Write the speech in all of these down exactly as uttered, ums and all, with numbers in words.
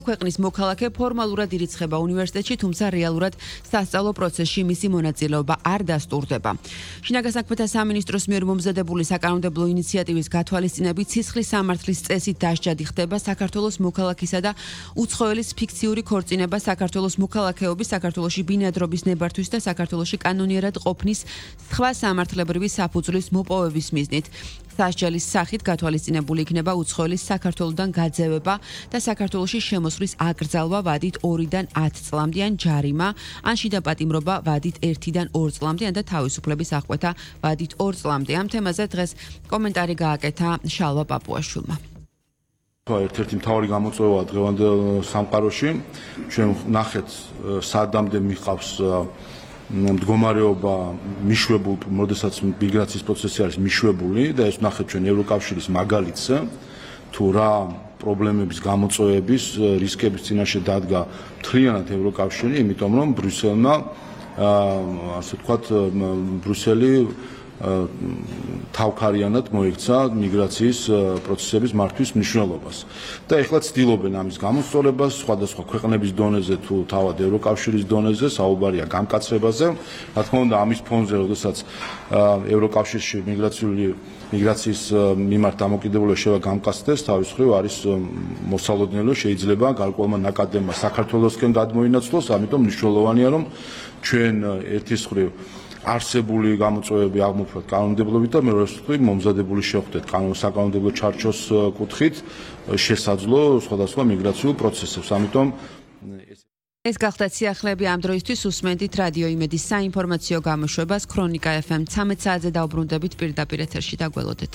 ქვეყნის მოქალაქე ფორმალურად ირიცხება უნივერსიტეტში, თუმცა რეალურად სასწავლო პროცესში მისი მონაწილეობა არ დასტურდება. შინაგან საქმეთა სამინისტროს მიერ მომზადებული საკანონმდებლო ინიციატივის გათვალისწინებით ცისხლის სამართლის წესით დასჯადი ხდება საქართველოს მოქალაქისა და უცხოელის ფიქციური ქორწინება საქართველოს მოქალაქეობის, საქართველოში ბინადრობის ნებართვის და საქართველოში კანონიერად ყოფნის სხვა სამართლებრივი საფუძვლის მოპოვების მიზნით. სასჯელის სახით გათვალისწინებული იქნება უცხოელის საქართველოდან გაძევება და საქართველოში შემოსვლის აკრძალვა ვადით ორიდან ათ წლამდე ან ჯარიმა, ან შიდა პატიმრობა ვადით ერთიდან ორ წლამდე ან და თავისუფლების აღკვეთა ვადით ორ წლამდე. ამ თემაზე დღეს კომენტარი გააკეთა შალვა პაპუაშვილმა. ერთ-ერთი მთავარი გამოწვევაა დღევანდელ სამყაროში. ჩვენ ნახეთ სადამდე მიყავს მდგომარეობა მიშვებულ, როდესაც მიგრაციის პროცესი არის მიშვებული და ეს ნახეთ ჩვენ ევროკავშირის მაგალითს, თუ რა პრობლემების გამოწვევების რისკების წინაშე დადგა მთლიანად ევროკავშირი, იმიტომ რომ ბრიუსელმა ასე ვთქვათ ბრიუსელი თავქარიანად მოიქცა მიგრაციის პროცესების მართვის მნიშვნელობას. და ეხლა ცდილობენ ამის გამოსწორებას სხვადასხვა ქვეყნების დონეზე თუ თავად ევროკავშირის დონეზე, საუბარია გამკაცრებაზე. რა თქმა უნდა, ამის ფონზე, როდესაც ევროკავშირში მიგრაციული მიგრაციის მიმართ დამოკიდებულება შევა გამკაცდეს, თავის მხრივ არის მოსალოდნელო, შეიძლება გარკვეულმა ნაკადმა საქართველოსკენ გადმოინაცვლოს, ამიტომ მნიშვნელოვანია, რომ ჩვენ ერთის მხრივ არსებული გამოწვევები აღმოფხვრათ კანონმდებლობით და მეორეს მხრივ მომზადებული შეხვდეთ საკანონმდებლო ჩარჩოს კუთხით შესაძლო სხვადასხვა მიგრაციულ პროცესებს. ამიტომ ეს გახდათ სიახლეები ამ დროისთვის. უსმენთ რადიო იმედის საინფორმაციო გამოშვებას ქრონიკა ეფ ემ ცამეტ საათზე დაუბრუნდებით პირდაპირ ეთერში დაგველოდეთ.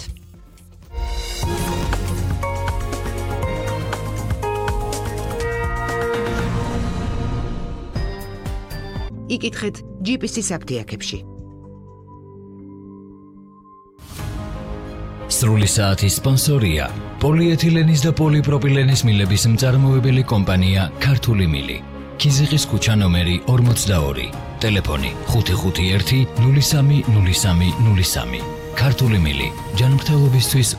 იკითხეთ ჯი პი სი საფთიაქებში. სრული საათის სპონსორია პოლიეთილენის და პოლიპროპილენის მილების მწარმოებელი კომპანია ქართული მილი. ქიზიყის ქუჩა ნომერი ორმოცდაორი. ტელეფონი ხუთი ხუთი ერთი ნული სამი ნული სამი ნული სამი. ქართული მილი ჯანმრთელობისთვის